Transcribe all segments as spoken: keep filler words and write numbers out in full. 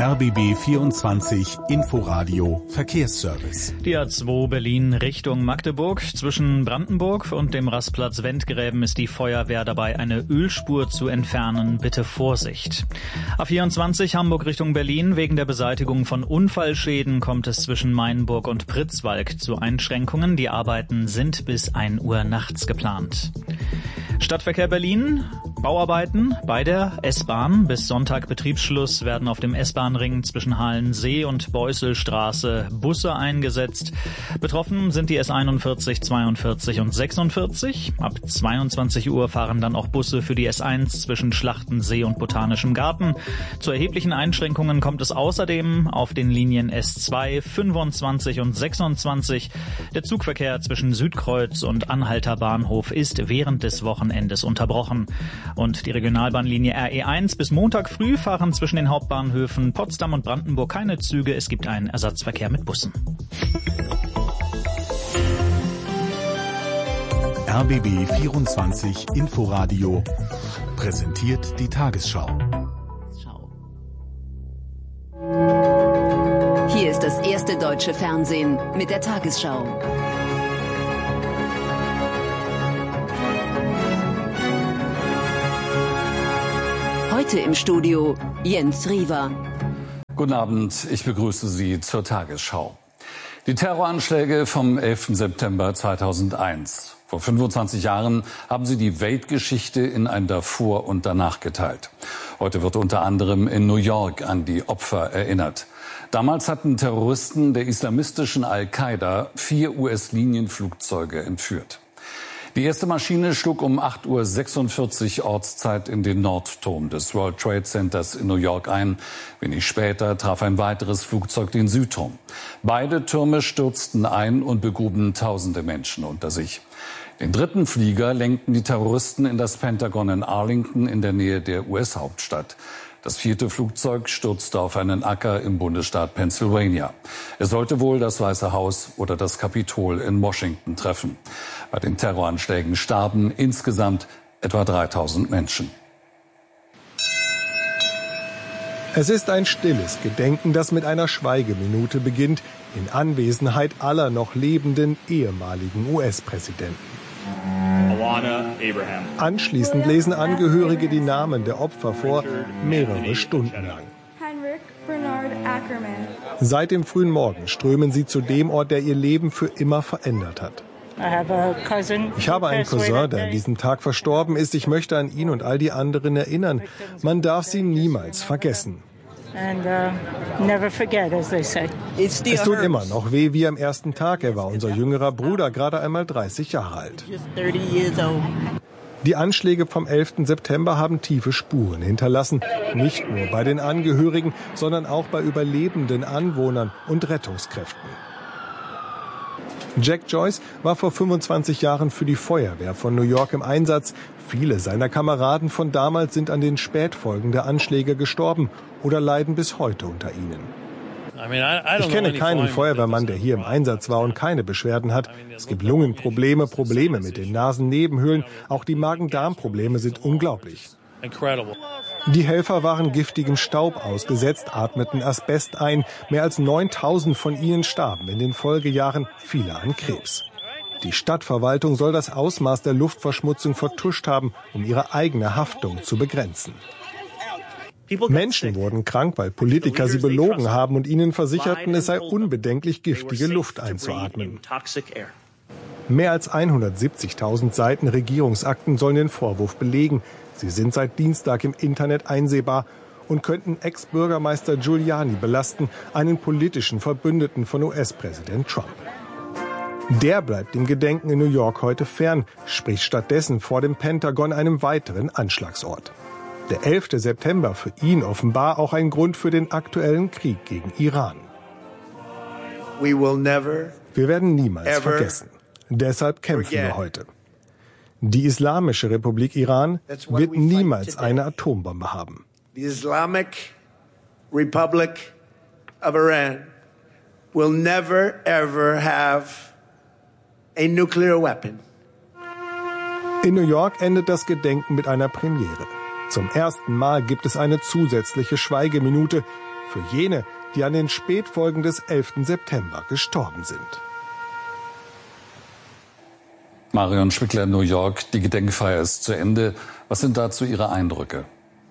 R B B vierundzwanzig Inforadio Verkehrsservice. Die A zwei Berlin Richtung Magdeburg. Zwischen Brandenburg und dem Rastplatz Wendgräben ist die Feuerwehr dabei, eine Ölspur zu entfernen. Bitte Vorsicht. A vierundzwanzig Hamburg Richtung Berlin. Wegen der Beseitigung von Unfallschäden kommt es zwischen Mainburg und Pritzwalk zu Einschränkungen. Die Arbeiten sind bis ein Uhr nachts geplant. Stadtverkehr Berlin. Bauarbeiten bei der S-Bahn. Bis Sonntag Betriebsschluss werden auf dem S-Bahn-Ring zwischen Halensee und Beuselstraße Busse eingesetzt. Betroffen sind die S einundvierzig, zweiundvierzig und sechsundvierzig. Ab zweiundzwanzig Uhr fahren dann auch Busse für die S eins zwischen Schlachtensee und Botanischem Garten. Zu erheblichen Einschränkungen kommt es außerdem auf den Linien S zwei, fünfundzwanzig und sechsundzwanzig. Der Zugverkehr zwischen Südkreuz und Anhalter Bahnhof ist während des Wochenendes unterbrochen. Und die Regionalbahnlinie R E eins bis Montag früh fahren zwischen den Hauptbahnhöfen Potsdam und Brandenburg keine Züge. Es gibt einen Ersatzverkehr mit Bussen. R B B vierundzwanzig Inforadio präsentiert die Tagesschau. Hier ist das erste deutsche Fernsehen mit der Tagesschau. Heute im Studio Jens Riewer. Guten Abend, ich begrüße Sie zur Tagesschau. Die Terroranschläge vom elften September zweitausendeins. Vor fünfundzwanzig Jahren haben sie die Weltgeschichte in ein Davor und Danach geteilt. Heute wird unter anderem in New York an die Opfer erinnert. Damals hatten Terroristen der islamistischen Al-Qaida vier U S-Linienflugzeuge entführt. Die erste Maschine schlug um acht Uhr sechsundvierzig Ortszeit in den Nordturm des World Trade Centers in New York ein. Wenig später traf ein weiteres Flugzeug den Südturm. Beide Türme stürzten ein und begruben tausende Menschen unter sich. Den dritten Flieger lenkten die Terroristen in das Pentagon in Arlington in der Nähe der U S-Hauptstadt. Das vierte Flugzeug stürzte auf einen Acker im Bundesstaat Pennsylvania. Es sollte wohl das Weiße Haus oder das Kapitol in Washington treffen. Bei den Terroranschlägen starben insgesamt etwa dreitausend Menschen. Es ist ein stilles Gedenken, das mit einer Schweigeminute beginnt, in Anwesenheit aller noch lebenden ehemaligen U S-Präsidenten. Anschließend lesen Angehörige die Namen der Opfer vor, mehrere Stunden lang. Seit dem frühen Morgen strömen sie zu dem Ort, der ihr Leben für immer verändert hat. Ich habe einen Cousin, der an diesem Tag verstorben ist. Ich möchte an ihn und all die anderen erinnern. Man darf sie niemals vergessen. Es tut immer noch weh wie am ersten Tag. Er war unser jüngerer Bruder, gerade einmal dreißig Jahre alt. Die Anschläge vom elften September haben tiefe Spuren hinterlassen. Nicht nur bei den Angehörigen, sondern auch bei überlebenden Anwohnern und Rettungskräften. Jack Joyce war vor fünfundzwanzig Jahren für die Feuerwehr von New York im Einsatz. Viele seiner Kameraden von damals sind an den Spätfolgen der Anschläge gestorben oder leiden bis heute unter ihnen. Ich kenne keinen Feuerwehrmann, der hier im Einsatz war und keine Beschwerden hat. Es gibt Lungenprobleme, Probleme mit den Nasennebenhöhlen. Auch die Magen-Darm-Probleme sind unglaublich. Die Helfer waren giftigem Staub ausgesetzt, atmeten Asbest ein. Mehr als neuntausend von ihnen starben in den Folgejahren, viele an Krebs. Die Stadtverwaltung soll das Ausmaß der Luftverschmutzung vertuscht haben, um ihre eigene Haftung zu begrenzen. Menschen wurden krank, weil Politiker sie belogen haben und ihnen versicherten, es sei unbedenklich, giftige Luft einzuatmen. Mehr als hundertsiebzigtausend Seiten Regierungsakten sollen den Vorwurf belegen. Sie sind seit Dienstag im Internet einsehbar und könnten Ex-Bürgermeister Giuliani belasten, einen politischen Verbündeten von U S-Präsident Trump. Der bleibt dem Gedenken in New York heute fern, spricht stattdessen vor dem Pentagon, einem weiteren Anschlagsort. Der elfte September für ihn offenbar auch ein Grund für den aktuellen Krieg gegen Iran. Wir werden niemals vergessen. Deshalb kämpfen wir heute. Die Islamische Republik Iran wird niemals eine Atombombe haben. The Islamic Republic of Iran will never ever have a nuclear weapon. In New York endet das Gedenken mit einer Premiere. Zum ersten Mal gibt es eine zusätzliche Schweigeminute. für jene, die an den Spätfolgen des elften September gestorben sind. Marion Schwickler in New York, die Gedenkfeier ist zu Ende. Was sind dazu Ihre Eindrücke?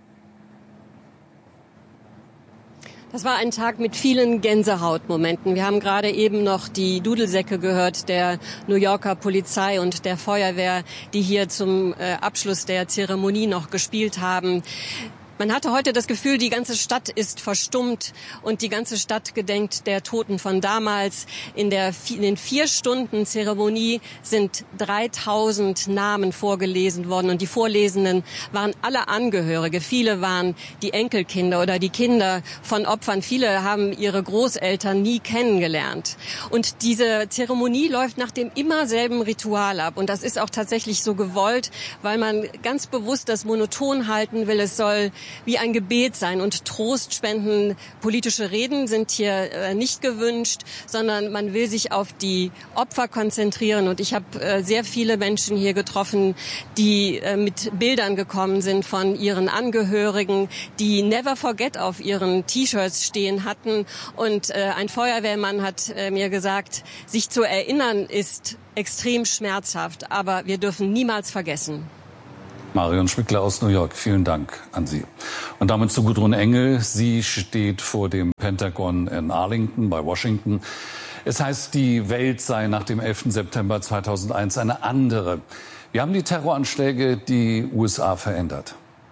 Das war ein Tag mit vielen Gänsehautmomenten. Wir haben gerade eben noch die Dudelsäcke gehört der New Yorker Polizei und der Feuerwehr, die hier zum äh, Abschluss der Zeremonie noch gespielt haben. Man hatte heute das Gefühl, die ganze Stadt ist verstummt und die ganze Stadt gedenkt der Toten von damals. In, der, in den vier Stunden Zeremonie sind dreitausend Namen vorgelesen worden und die Vorlesenden waren alle Angehörige. Viele waren die Enkelkinder oder die Kinder von Opfern. Viele haben ihre Großeltern nie kennengelernt. Und diese Zeremonie läuft nach dem immer selben Ritual ab. Und das ist auch tatsächlich so gewollt, weil man ganz bewusst das monoton halten will. Es soll wie ein Gebet sein und Trost spenden. Politische Reden sind hier äh, nicht gewünscht, sondern man will sich auf die Opfer konzentrieren. Und ich habe äh, sehr viele Menschen hier getroffen, die äh, mit Bildern gekommen sind von ihren Angehörigen, die Never Forget auf ihren T-Shirts stehen hatten. Und äh, ein Feuerwehrmann hat äh, mir gesagt, sich zu erinnern ist extrem schmerzhaft, aber wir dürfen niemals vergessen. Marion Schwickler aus New York, vielen Dank an Sie. Und damit zu Gudrun Engel. Sie steht vor dem Pentagon in Arlington bei Washington. Es heißt, die Welt sei nach dem elften September zweitausendeins eine andere. Wie haben die Terroranschläge die U S A verändert?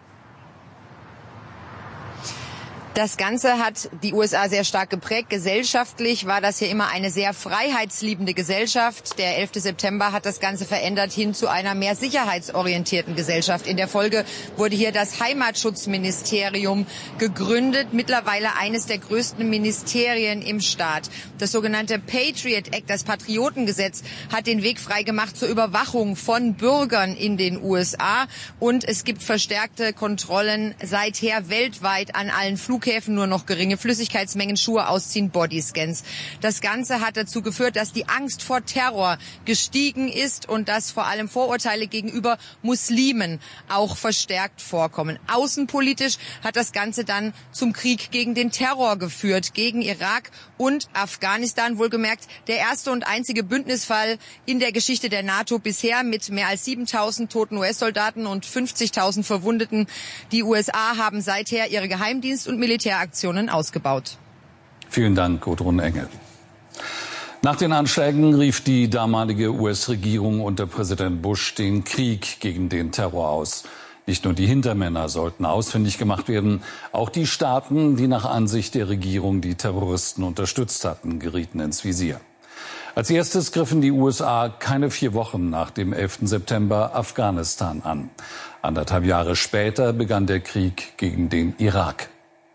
Das Ganze hat die U S A sehr stark geprägt. Gesellschaftlich war das hier immer eine sehr freiheitsliebende Gesellschaft. Der elfte September hat das Ganze verändert hin zu einer mehr sicherheitsorientierten Gesellschaft. In der Folge wurde hier das Heimatschutzministerium gegründet, mittlerweile eines der größten Ministerien im Staat. Das sogenannte Patriot Act, das Patriotengesetz, hat den Weg freigemacht zur Überwachung von Bürgern in den U S A. Und es gibt verstärkte Kontrollen seither weltweit an allen Flughäfen. Nur noch geringe Flüssigkeitsmengen, Schuhe ausziehen, Bodyscans. Das Ganze hat dazu geführt, dass die Angst vor Terror gestiegen ist und dass vor allem Vorurteile gegenüber Muslimen auch verstärkt vorkommen. Außenpolitisch hat das Ganze dann zum Krieg gegen den Terror geführt, gegen Irak und Afghanistan. Wohlgemerkt der erste und einzige Bündnisfall in der Geschichte der NATO bisher mit mehr als siebentausend toten U S-Soldaten und fünfzigtausend Verwundeten. Die U S A haben seither ihre Geheimdienst- und Militäraktionen ausgebaut. Vielen Dank, Gudrun Engel. Nach den Anschlägen rief die damalige U S-Regierung unter Präsident Bush den Krieg gegen den Terror aus. Nicht nur die Hintermänner sollten ausfindig gemacht werden, auch die Staaten, die nach Ansicht der Regierung die Terroristen unterstützt hatten, gerieten ins Visier. Als erstes griffen die U S A keine vier Wochen nach dem elften September Afghanistan an. Anderthalb Jahre später begann der Krieg gegen den Irak.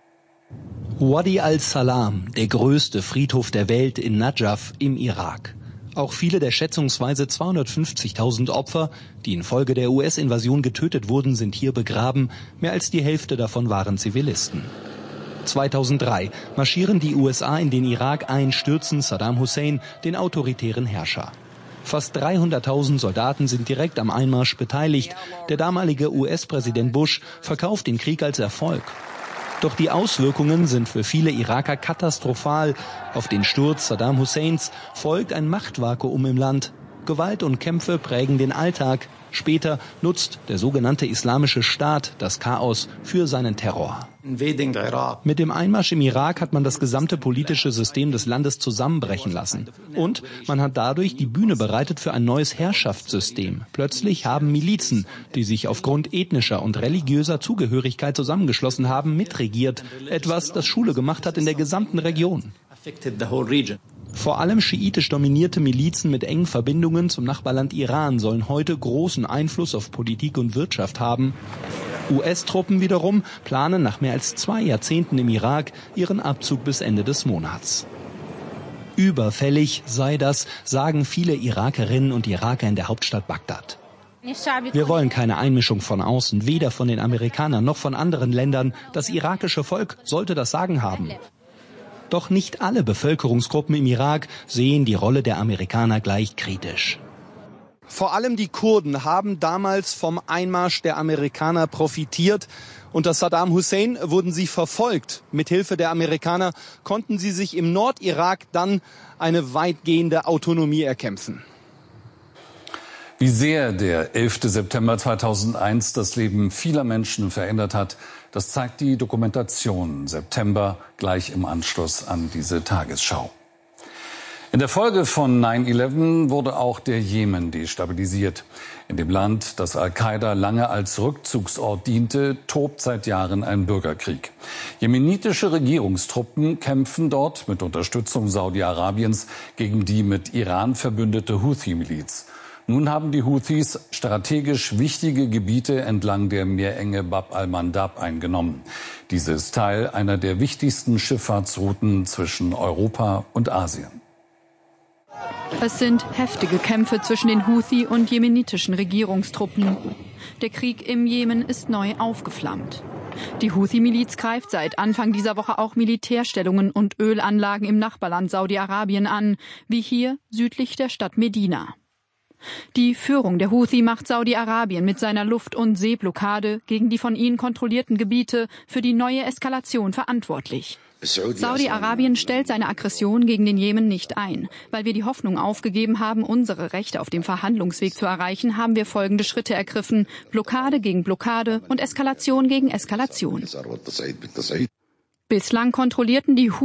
Wadi al-Salam, der größte Friedhof der Welt in Najaf im Irak. Auch viele der schätzungsweise zweihundertfünfzigtausend Opfer, die infolge der U S-Invasion getötet wurden, sind hier begraben. Mehr als die Hälfte davon waren Zivilisten. zweitausenddrei marschieren die U S A in den Irak ein, stürzen Saddam Hussein, den autoritären Herrscher. Fast dreihunderttausend Soldaten sind direkt am Einmarsch beteiligt. Der damalige U S-Präsident Bush verkauft den Krieg als Erfolg. Doch die Auswirkungen sind für viele Iraker katastrophal. Auf den Sturz Saddam Husseins folgt ein Machtvakuum im Land. Gewalt und Kämpfe prägen den Alltag. Später nutzt der sogenannte Islamische Staat das Chaos für seinen Terror. Mit dem Einmarsch im Irak hat man das gesamte politische System des Landes zusammenbrechen lassen. Und man hat dadurch die Bühne bereitet für ein neues Herrschaftssystem. Plötzlich haben Milizen, die sich aufgrund ethnischer und religiöser Zugehörigkeit zusammengeschlossen haben, mitregiert. Etwas, das Schule gemacht hat in der gesamten Region. Vor allem schiitisch dominierte Milizen mit engen Verbindungen zum Nachbarland Iran sollen heute großen Einfluss auf Politik und Wirtschaft haben. U S-Truppen wiederum planen nach mehr als zwei Jahrzehnten im Irak ihren Abzug bis Ende des Monats. Überfällig sei das, sagen viele Irakerinnen und Iraker in der Hauptstadt Bagdad. Wir wollen keine Einmischung von außen, weder von den Amerikanern noch von anderen Ländern. Das irakische Volk sollte das Sagen haben. Doch nicht alle Bevölkerungsgruppen im Irak sehen die Rolle der Amerikaner gleich kritisch. Vor allem die Kurden haben damals vom Einmarsch der Amerikaner profitiert. Unter Saddam Hussein wurden sie verfolgt. Mithilfe der Amerikaner konnten sie sich im Nordirak dann eine weitgehende Autonomie erkämpfen. Wie sehr der elfte September zweitausendeins das Leben vieler Menschen verändert hat, das zeigt die Dokumentation September gleich im Anschluss an diese Tagesschau. In der Folge von neun elf wurde auch der Jemen destabilisiert. In dem Land, das Al-Qaida lange als Rückzugsort diente, tobt seit Jahren ein Bürgerkrieg. Jemenitische Regierungstruppen kämpfen dort mit Unterstützung Saudi-Arabiens gegen die mit Iran verbündete Houthi-Miliz. Nun haben die Houthis strategisch wichtige Gebiete entlang der Meerenge Bab al-Mandab eingenommen. Diese ist Teil einer der wichtigsten Schifffahrtsrouten zwischen Europa und Asien. Es sind heftige Kämpfe zwischen den Houthi und jemenitischen Regierungstruppen. Der Krieg im Jemen ist neu aufgeflammt. Die Houthi-Miliz greift seit Anfang dieser Woche auch Militärstellungen und Ölanlagen im Nachbarland Saudi-Arabien an, wie hier südlich der Stadt Medina. Die Führung der Houthi macht Saudi-Arabien mit seiner Luft- und Seeblockade gegen die von ihnen kontrollierten Gebiete für die neue Eskalation verantwortlich. Saudi-Arabien stellt seine Aggression gegen den Jemen nicht ein. Weil wir die Hoffnung aufgegeben haben, unsere Rechte auf dem Verhandlungsweg zu erreichen, haben wir folgende Schritte ergriffen: Blockade gegen Blockade und Eskalation gegen Eskalation. Bislang kontrollierten die